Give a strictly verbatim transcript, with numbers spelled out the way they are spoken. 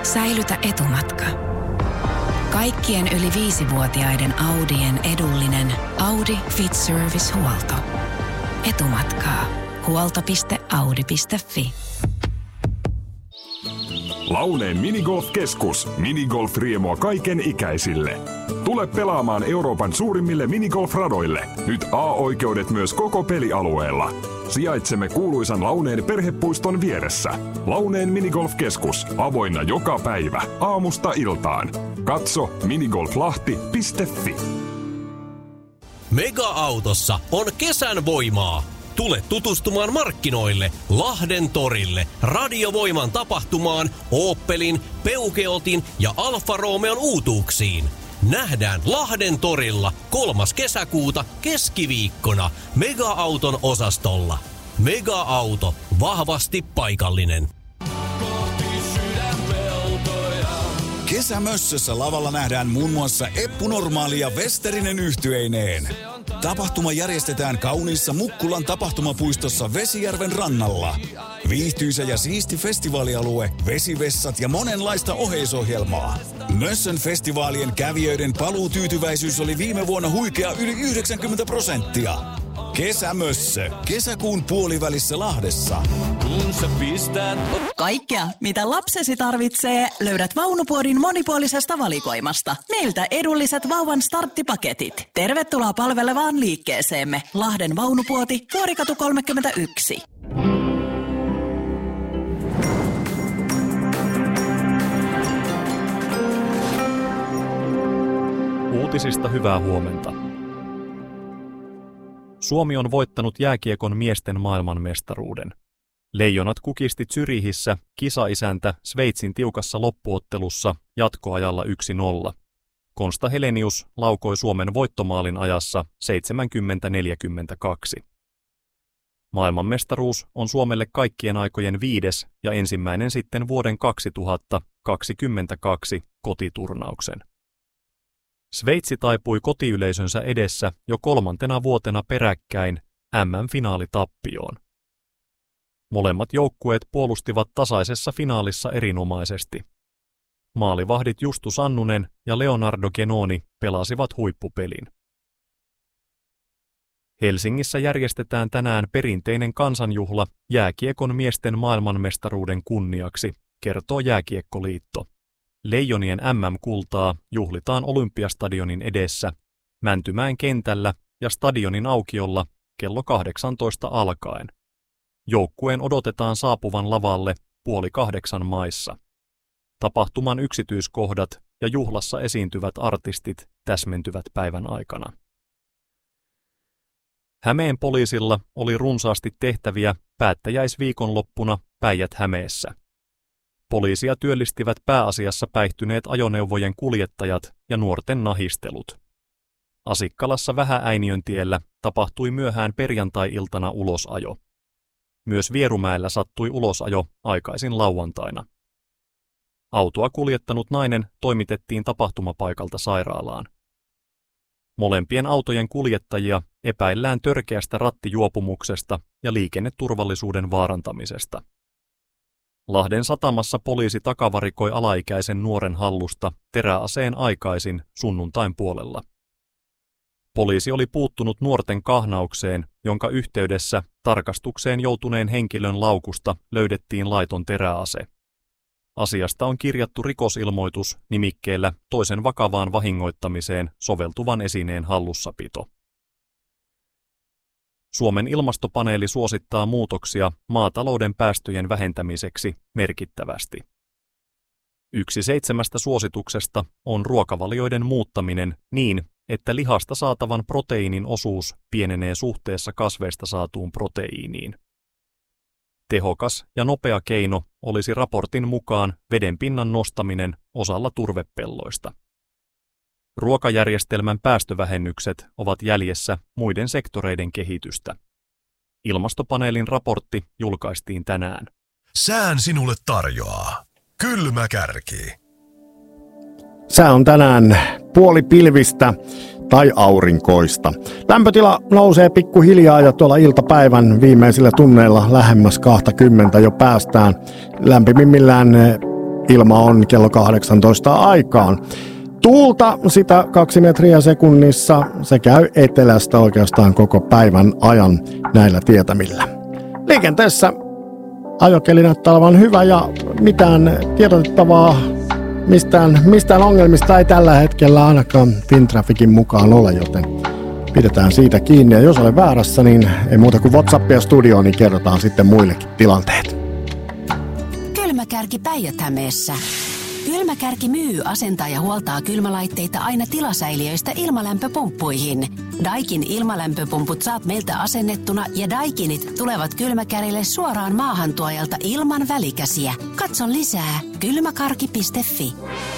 Säilytä etumatka. Kaikkien yli viisivuotiaiden Audien edullinen Audi Fit Service-huolto. Etumatkaa. Huolto piste audi piste fi. Launeen Minigolf-keskus. Minigolf-riemoa kaiken ikäisille. Tule pelaamaan Euroopan suurimmille minigolf-radoille. Nyt A-oikeudet myös koko pelialueella. Sijaitsemme kuuluisan Launeen perhepuiston vieressä. Launeen Minigolf-keskus. Avoinna joka päivä. Aamusta iltaan. Katso minigolflahti piste fi. Mega-autossa on kesän voimaa. Tule tutustumaan markkinoille, Lahden torille, Radiovoiman tapahtumaan, Opelin, Peugeotin ja Alfa Romeon uutuuksiin. Nähdään Lahden torilla kolmas kesäkuuta keskiviikkona Mega-auton osastolla. Mega-auto, vahvasti paikallinen. Kesämössössä lavalla nähdään muun muassa Eppu Normaali ja Westerinen yhtyeineen. Tapahtuma järjestetään kauniissa Mukkulan tapahtumapuistossa Vesijärven rannalla. Viihtyisä ja siisti festivaalialue, vesivessat ja monenlaista oheisohjelmaa. Mössön festivaalien kävijöiden paluutyytyväisyys oli viime vuonna huikea yli yhdeksänkymmentä prosenttia. Kesämössö. Kesäkuun puolivälissä Lahdessa. Kun sä pistät... Kaikkea, mitä lapsesi tarvitsee, löydät Vaunupuodin monipuolisesta valikoimasta. Meiltä edulliset vauvan starttipaketit. Tervetuloa palvelevaan liikkeeseemme. Lahden Vaunupuoti, Vuorikatu kolmekymmentäyksi. Uutisista hyvää huomenta. Suomi on voittanut jääkiekon miesten maailmanmestaruuden. Leijonat kukisti Zyrihissä kisaisäntä Sveitsin tiukassa loppuottelussa jatkoajalla yksi nolla. Konsta Helenius laukoi Suomen voittomaalin ajassa seitsemänkymmentä neljäkymmentäkaksi. Maailmanmestaruus on Suomelle kaikkien aikojen viides ja ensimmäinen sitten vuoden kaksituhattakaksikymmentäkaksi kotiturnauksen. Sveitsi taipui kotiyleisönsä edessä jo kolmantena vuotena peräkkäin M M-finaalitappioon. Molemmat joukkueet puolustivat tasaisessa finaalissa erinomaisesti. Maalivahdit Justus Annunen ja Leonardo Genoni pelasivat huippupelin. Helsingissä järjestetään tänään perinteinen kansanjuhla jääkiekon miesten maailmanmestaruuden kunniaksi, kertoo Jääkiekkoliitto. Leijonien M M-kultaa juhlitaan Olympiastadionin edessä, Mäntymäen kentällä ja stadionin aukiolla kello kahdeksantoista alkaen. Joukkueen odotetaan saapuvan lavalle puoli kahdeksan maissa. Tapahtuman yksityiskohdat ja juhlassa esiintyvät artistit täsmentyvät päivän aikana. Hämeen poliisilla oli runsaasti tehtäviä päättäjäisviikonloppuna Päijät-Hämeessä. Poliisia työllistivät pääasiassa päihtyneet ajoneuvojen kuljettajat ja nuorten nahistelut. Asikkalassa Vähä-Äiniöntiellä tapahtui myöhään perjantai-iltana ulosajo. Myös Vierumäellä sattui ulosajo aikaisin lauantaina. Autoa kuljettanut nainen toimitettiin tapahtumapaikalta sairaalaan. Molempien autojen kuljettajia epäillään törkeästä rattijuopumuksesta ja liikenneturvallisuuden vaarantamisesta. Lahden satamassa poliisi takavarikoi alaikäisen nuoren hallusta teräaseen aikaisin sunnuntain puolella. Poliisi oli puuttunut nuorten kahnaukseen, jonka yhteydessä tarkastukseen joutuneen henkilön laukusta löydettiin laiton teräase. Asiasta on kirjattu rikosilmoitus nimikkeellä toisen vakavaan vahingoittamiseen soveltuvan esineen hallussapito. Suomen ilmastopaneeli suosittaa muutoksia maatalouden päästöjen vähentämiseksi merkittävästi. Yksi seitsemästä suosituksesta on ruokavalioiden muuttaminen niin, että lihasta saatavan proteiinin osuus pienenee suhteessa kasveista saatuun proteiiniin. Tehokas ja nopea keino olisi raportin mukaan vedenpinnan nostaminen osalla turvepelloista. Ruokajärjestelmän päästövähennykset ovat jäljessä muiden sektoreiden kehitystä. Ilmastopaneelin raportti julkaistiin tänään. Sään sinulle tarjoaa kylmä kärki. Sää on tänään puoli pilvistä tai aurinkoista. Lämpötila nousee pikkuhiljaa ja tuolla iltapäivän viimeisillä tunneilla lähemmäs kaksikymmentä jo päästään. Lämpimimmillään ilma on kello kahdeksantoista aikaan. Tuulta sitä kaksi metriä sekunnissa, se käy etelästä oikeastaan koko päivän ajan näillä tietämillä. Liikenteessä ajokeli näyttää olevan hyvä ja mitään tiedotettavaa mistään, mistään ongelmista ei tällä hetkellä ainakaan Fintrafficin mukaan ole, joten pidetään siitä kiinni. Ja jos olen väärässä, niin ei muuta kuin WhatsAppia studioon, niin kerrotaan sitten muillekin tilanteet. Kylmäkärki Päijät-Hämeessä. Kylmäkärki myy, asentaa ja huoltaa kylmälaitteita aina tilasäiliöistä ilmalämpöpumppuihin. Daikin ilmalämpöpumput saat meiltä asennettuna ja Daikinit tulevat Kylmäkärille suoraan maahantuojalta ilman välikäsiä. Katso lisää kylmäkarki piste fi.